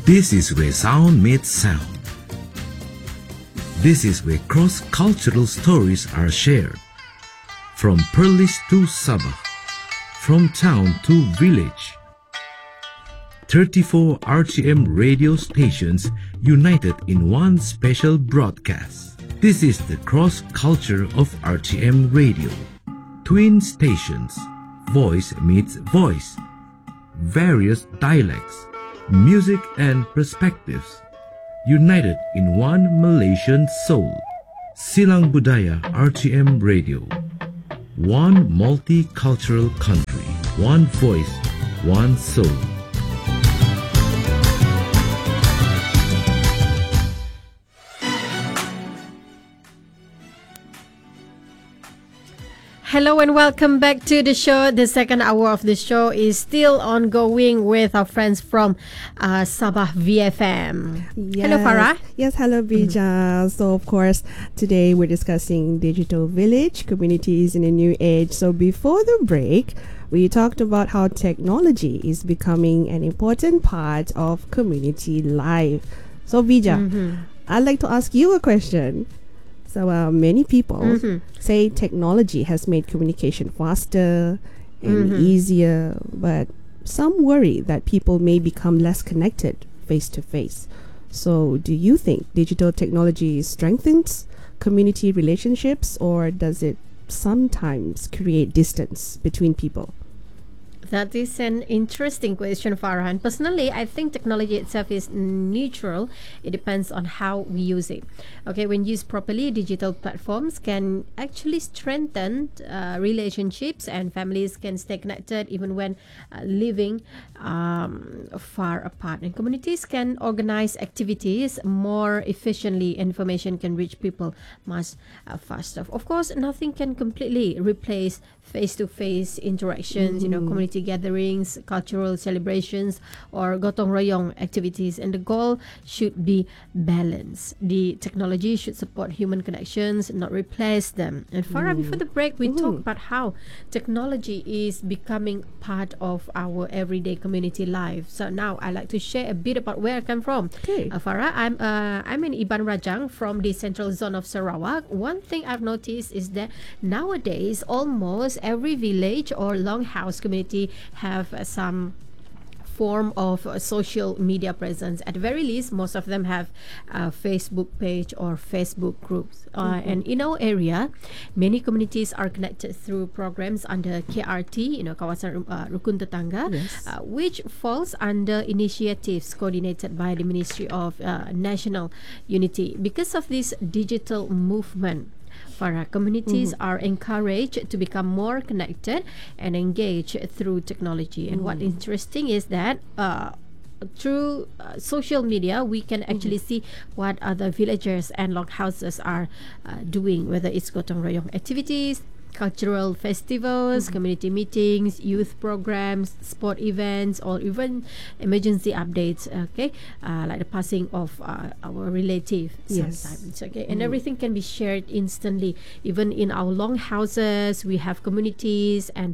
This is where sound meets sound. This is where cross-cultural stories are shared. From Perlis to Sabah, from town to village. 34 RTM radio stations united in one special broadcast. This is the cross-culture of RTM radio. Twin stations, voice meets voice. Various dialects, music and perspectives, united in one Malaysian soul. Silang Budaya RTM Radio. One multicultural country, one voice, one soul. Hello and welcome back to the show. The second hour of the show is still ongoing with our friends from Sabah VFM. Yes. Hello, Farah. Yes, hello, Bija. So, of course, today we're discussing digital village communities in a new age. So, before the break, we talked about how technology is becoming an important part of community life. So, Bija, I'd like to ask you a question. So many people say technology has made communication faster and easier, but some worry that people may become less connected face to face. So do you think digital technology strengthens community relationships, or does it sometimes create distance between people? That is an interesting question, Farhan. Personally, I think technology itself is neutral. It depends on how we use it. Okay, when used properly, digital platforms can actually strengthen relationships, and families can stay connected even when living far apart. And communities can organize activities more efficiently. Information can reach people much faster. Of course, nothing can completely replace face-to-face interactions, community gatherings, cultural celebrations, or gotong royong activities. And the goal should be balance. The technology should support human connections, not replace them. And Farah, before the break, we talked about how technology is becoming part of our everyday community life. So now I'd like to share a bit about where I come from. Okay. Farah, I'm in Iban Rajang from the central zone of Sarawak. One thing I've noticed is that nowadays almost every village or longhouse community have some form of social media presence. At the very least, most of them have a Facebook page or Facebook groups. And in our area, many communities are connected through programs under KRT, Kawasan Rukun Tetangga, which falls under initiatives coordinated by the Ministry of National Unity. Because of this digital movement, communities are encouraged to become more connected and engaged through technology. And what interesting is that through social media, we can actually see what other villagers and longhouses are doing, whether it's gotong royong activities, cultural festivals, community meetings, youth programs, sport events, or even emergency updates, like the passing of our relative sometimes. And everything can be shared instantly. Even in our long houses, we have communities and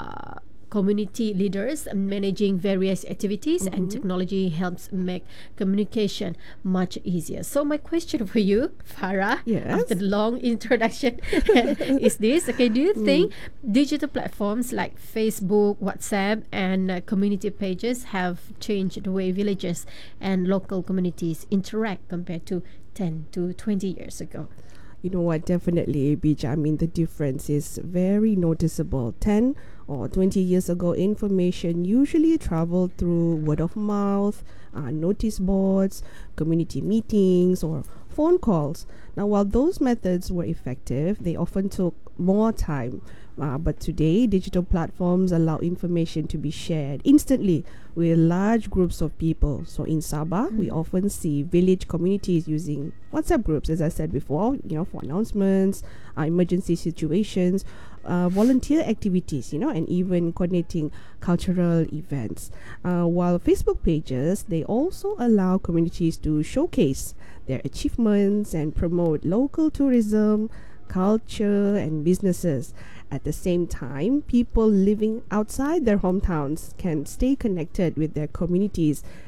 community leaders managing various activities, and technology helps make communication much easier. So my question for you, Farah, after the long introduction is this. Okay, do you think digital platforms like Facebook, WhatsApp, and community pages have changed the way villages and local communities interact compared to 10 to 20 years ago? You know what, definitely, Bija. I mean, the difference is very noticeable. 10 or 20 years ago, information usually traveled through word of mouth, notice boards, community meetings, or phone calls. Now, while those methods were effective, they often took more time. But today, digital platforms allow information to be shared instantly with large groups of people. So in Sabah, we often see village communities using WhatsApp groups, as I said before, for announcements, emergency situations, volunteer activities, and even coordinating cultural events. While Facebook pages, they also allow communities to showcase their achievements and promote local tourism, culture, and businesses. At the same time, people living outside their hometowns can stay connected with their communities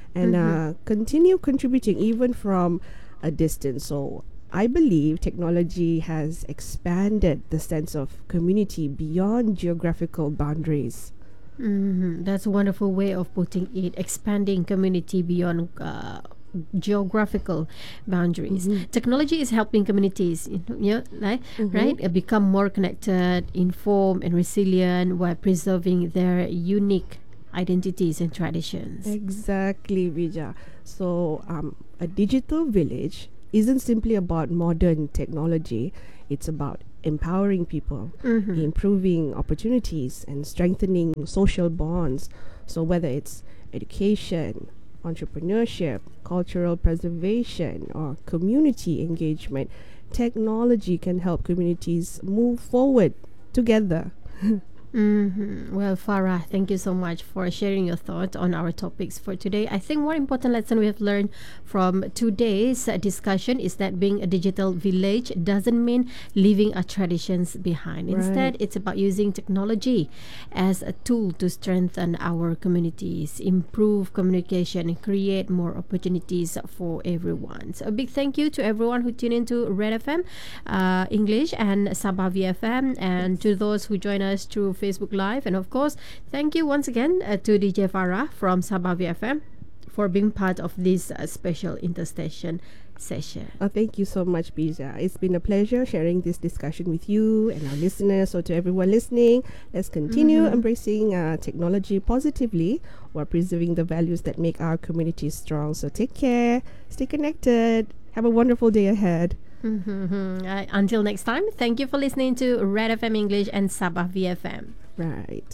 and continue contributing even from a distance. So I believe technology has expanded the sense of community beyond geographical boundaries. That's a wonderful way of putting it. Expanding community beyond geographical boundaries. Technology is helping communities, right, become more connected, informed, and resilient while preserving their unique identities and traditions. Exactly, Vija. So, a digital village isn't simply about modern technology, it's about empowering people, improving opportunities, and strengthening social bonds. So, whether it's education, entrepreneurship, cultural preservation, or community engagement, technology can help communities move forward together. Well, Farah, thank you so much for sharing your thoughts on our topics for today. I think one important lesson we have learned from today's discussion is that being a digital village doesn't mean leaving our traditions behind. Instead, it's about using technology as a tool to strengthen our communities, improve communication, and create more opportunities for everyone. So a big thank you to everyone who tuned into Red FM English and Sabah VFM, and to those who join us through Facebook Live. And of course, thank you once again to DJ Farah from Sabah VFM for being part of this special interstation session. Thank you so much, Bija. It's been a pleasure sharing this discussion with you and our listeners. So to everyone listening, let's continue embracing technology positively while preserving the values that make our community strong. So take care, stay connected, have a wonderful day ahead. Until next time, thank you for listening to Red FM English and Sabah VFM. Right.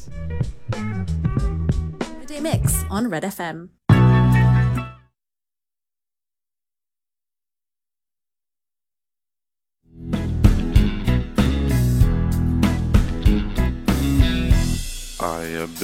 Day Mix on Red FM. I